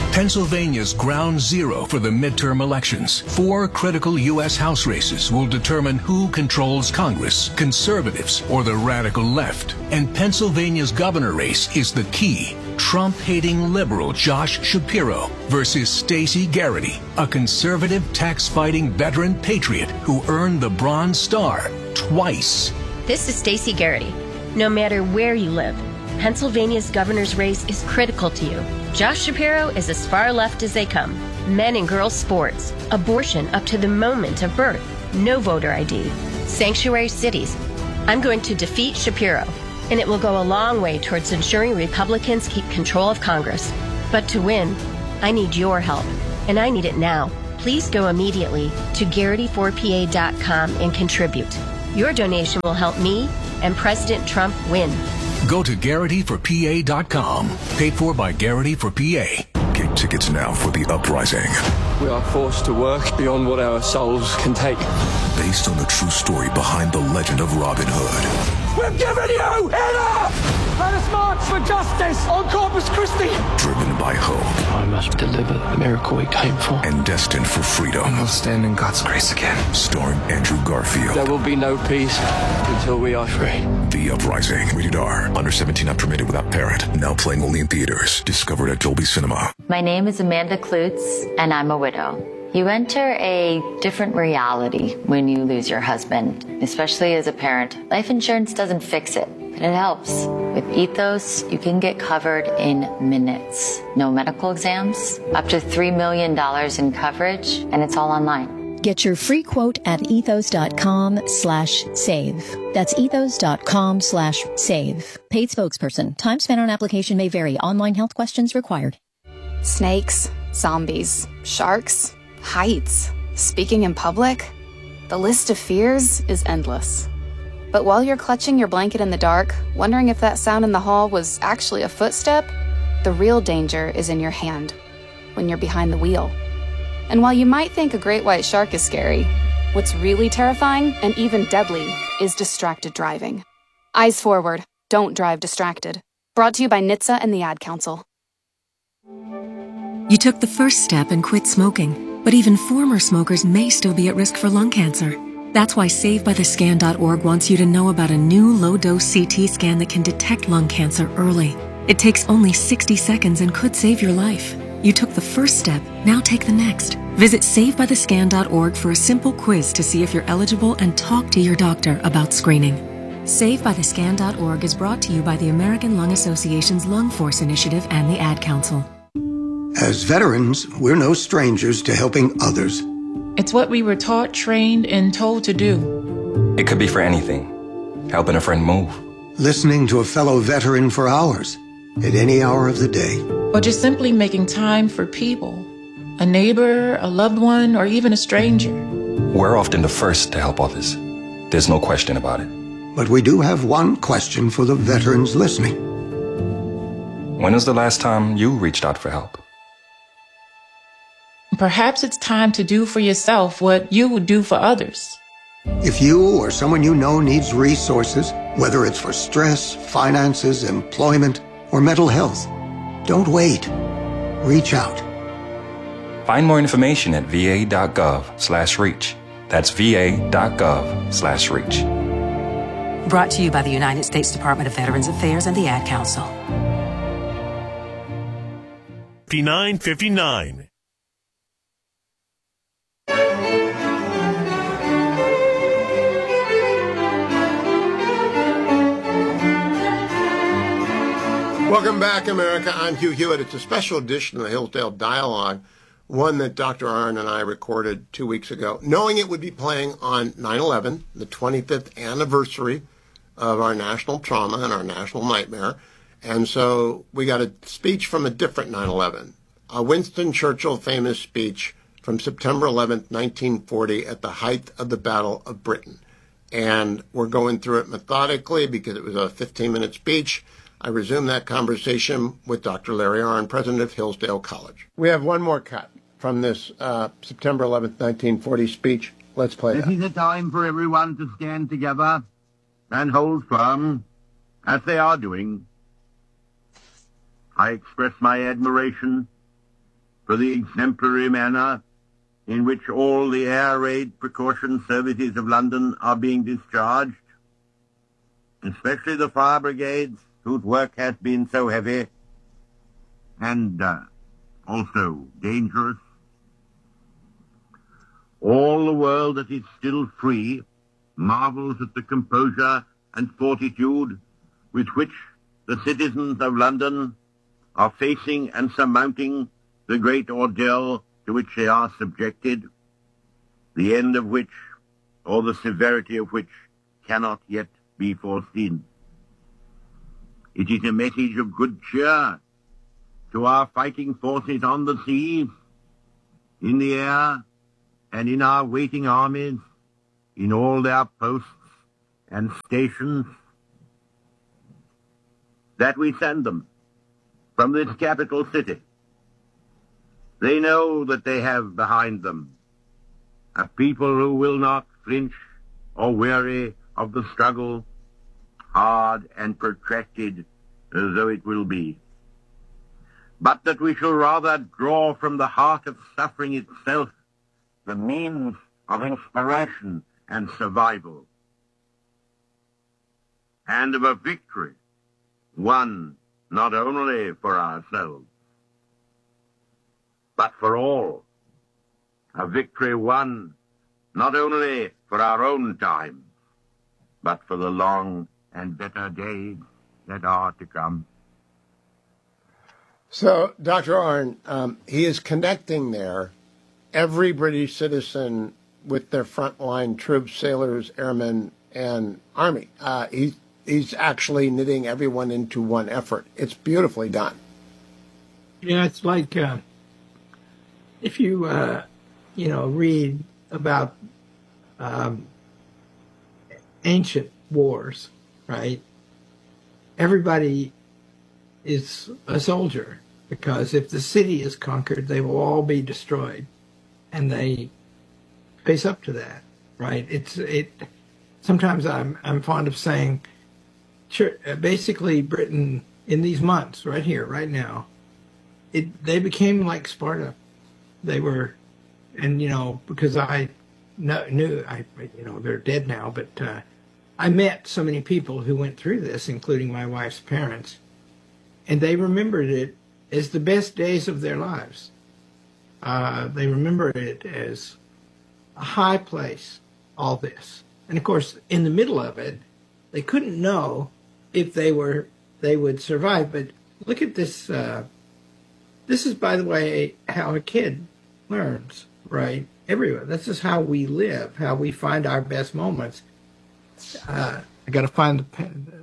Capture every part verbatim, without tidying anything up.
Pennsylvania's ground zero for the midterm elections. Four critical U S House races will determine who controls Congress, conservatives or the radical left. And Pennsylvania's governor race is the key. Trump-hating liberal Josh Shapiro versus Stacey Garrity, a conservative tax-fighting veteran patriot who earned the Bronze Star twice. This is Stacey Garrity. No matter where you live, Pennsylvania's governor's race is critical to you. Josh Shapiro is as far left as they come. Men and girls sports, abortion up to the moment of birth, no voter I D, sanctuary cities. I'm going to defeat Shapiro, and it will go a long way towards ensuring Republicans keep control of Congress. But to win, I need your help, and I need it now. Please go immediately to Garrity four P A dot com and contribute. Your donation will help me and President Trump win. Go to Garrity for P A dot com. Paid for by Garrity for P A. Get tickets now for The Uprising. We are forced to work beyond what our souls can take. Based on the true story behind the legend of Robin Hood. We've given you enough! Let us march for justice on Corpus Christi! Driven by hope. I must deliver the miracle we came for. And destined for freedom. And we'll stand in God's grace again. Starring Andrew Garfield. There will be no peace until we are free. The Uprising. Rated R. Under seventeen, not permitted without parent. Now playing only in theaters. Discovered at Dolby Cinema. My name is Amanda Klutz, and I'm a widow. You enter a different reality when you lose your husband, especially as a parent. Life insurance doesn't fix it, but it helps. With Ethos, you can get covered in minutes. No medical exams, up to three million dollars in coverage, and it's all online. Get your free quote at ethos.com slash save. That's ethos.com slash save. Paid spokesperson. Time spent on application may vary. Online health questions required. Snakes, zombies, sharks, heights, speaking in public. The list of fears is endless. But while you're clutching your blanket in the dark, wondering if that sound in the hall was actually a footstep, the real danger is in your hand, when you're behind the wheel. And while you might think a great white shark is scary, what's really terrifying and even deadly is distracted driving. Eyes forward, don't drive distracted. Brought to you by N H T S A and the Ad Council. You took the first step and quit smoking, but even former smokers may still be at risk for lung cancer. That's why Save By The Scan dot org wants you to know about a new low-dose C T scan that can detect lung cancer early. It takes only sixty seconds and could save your life. You took the first step, now take the next. Visit Save By The Scan dot org for a simple quiz to see if you're eligible and talk to your doctor about screening. Save By The Scan dot org is brought to you by the American Lung Association's Lung Force Initiative and the Ad Council. As veterans, we're no strangers to helping others. It's what we were taught, trained, and told to do. It could be for anything. Helping a friend move. Listening to a fellow veteran for hours, at any hour of the day. Or just simply making time for people. A neighbor, a loved one, or even a stranger. We're often the first to help others. There's no question about it. But we do have one question for the veterans listening. When was the last time you reached out for help? Perhaps it's time to do for yourself what you would do for others. If you or someone you know needs resources, whether it's for stress, finances, employment, or mental health, don't wait. Reach out. Find more information at va.gov slash reach. That's va.gov slash reach. Brought to you by the United States Department of Veterans Affairs and the Ad Council. fifty-nine fifty-nine. Welcome back, America. I'm Hugh Hewitt. It's a special edition of the Hillsdale Dialogue, one that Doctor Arnn and I recorded two weeks ago, knowing it would be playing on nine eleven, the twenty-fifth anniversary of our national trauma and our national nightmare. And so we got a speech from a different nine eleven, a Winston Churchill famous speech from September eleventh, nineteen forty, at the height of the Battle of Britain. And we're going through it methodically because it was a fifteen-minute speech. I resume that conversation with Doctor Larry Arnn, president of Hillsdale College. We have one more cut from this uh, September eleventh, nineteen forty speech. Let's play This that. is a time for everyone to stand together and hold firm, as they are doing. I express my admiration for the exemplary manner in which all the air raid precaution services of London are being discharged, especially the fire brigades, whose work has been so heavy and uh, also dangerous. All the world that is still free marvels at the composure and fortitude with which the citizens of London are facing and surmounting the great ordeal to which they are subjected, the end of which, or the severity of which, cannot yet be foreseen. It is a message of good cheer to our fighting forces on the sea, in the air, and in our waiting armies, in all their posts and stations, that we send them from this capital city. They know that they have behind them a people who will not flinch or weary of the struggle, hard and protracted as though it will be, but that we shall rather draw from the heart of suffering itself the means of inspiration and survival, and of a victory won not only for ourselves, but for all, a victory won not only for our own time, but for the long and better days that are to come. So, Doctor Arnn, um, he is connecting there every British citizen with their frontline troops, sailors, airmen, and army. Uh, he's, he's actually knitting everyone into one effort. It's beautifully done. Yeah, it's like uh, if you, uh, you know, read about um, ancient wars, right? Everybody is a soldier, because if the city is conquered, they will all be destroyed, and they face up to that, right? It's it. Sometimes I'm I'm fond of saying, basically, Britain in these months, right here, right now, it they became like Sparta. They were, and you know, because I knew I, you know, they're dead now, but uh, I met so many people who went through this, including my wife's parents, and they remembered it as the best days of their lives. Uh, they remembered it as a high place, all this. And of course, in the middle of it, they couldn't know if they were they would survive. But look at this. Uh, this is, by the way, how a kid learns, right? Everywhere. This is how we live, how we find our best moments. Uh, I got to find the pen. The,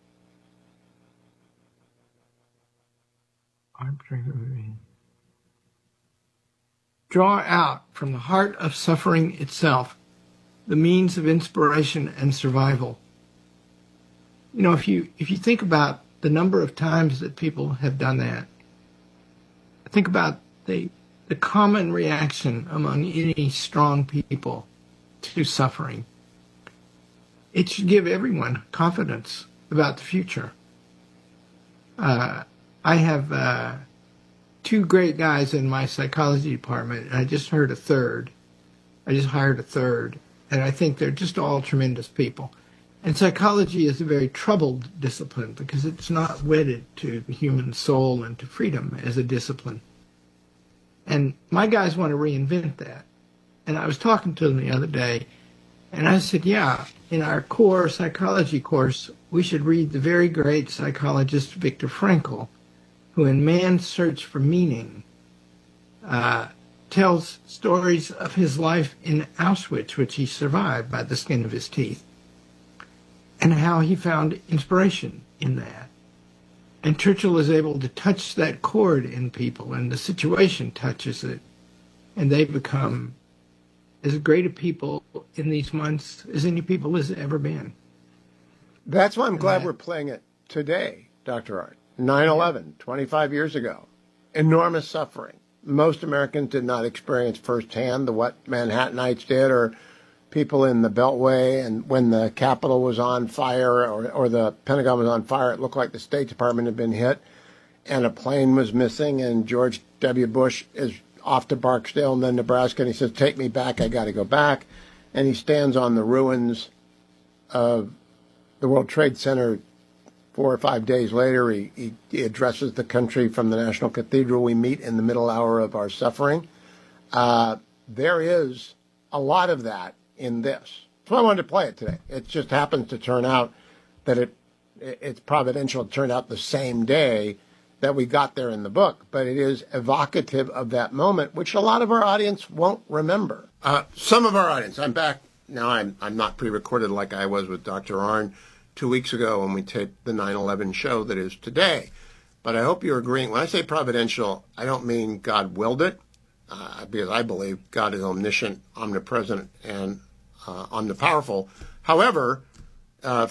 Draw out from the heart of suffering itself the means of inspiration and survival. You know, if you if you think about the number of times that people have done that, think about the the common reaction among any strong people to suffering. It should give everyone confidence about the future. Uh, I have uh, two great guys in my psychology department, and I just heard a third. I just hired a third, and I think they're just all tremendous people. And psychology is a very troubled discipline because it's not wedded to the human soul and to freedom as a discipline. And my guys want to reinvent that. And I was talking to them the other day, and I said, yeah, in our core psychology course, we should read the very great psychologist Viktor Frankl, who in Man's Search for Meaning uh, tells stories of his life in Auschwitz, which he survived by the skin of his teeth, and how he found inspiration in that. And Churchill is able to touch that chord in people, and the situation touches it, and they become as great a people in these months as any people has ever been. That's why I'm and glad that, we're playing it today, Doctor Arnn. nine eleven, twenty-five years ago. Enormous suffering. Most Americans did not experience firsthand the what Manhattanites did, or people in the Beltway, and when the Capitol was on fire or, or the Pentagon was on fire, it looked like the State Department had been hit. and a plane was missing, and George W. Bush is off to Barksdale and then Nebraska, and he says, take me back, I got to go back. And he stands on the ruins of the World Trade Center four or five days later. He, he, he addresses the country from the National Cathedral. We meet in the middle hour of our suffering. Uh, there is a lot of that in this. So I wanted to play it today. It just happens to turn out that it it's providential. It turned out the same day that we got there in the book, but it is evocative of that moment, which a lot of our audience won't remember. Uh, some of our audience, I'm back now. I'm I'm not pre-recorded like I was with Doctor Arnn two weeks ago when we taped the nine eleven show that is today. But I hope you're agreeing. When I say providential, I don't mean God willed it, uh, because I believe God is omniscient, omnipresent, and uh, omnipowerful. However, uh,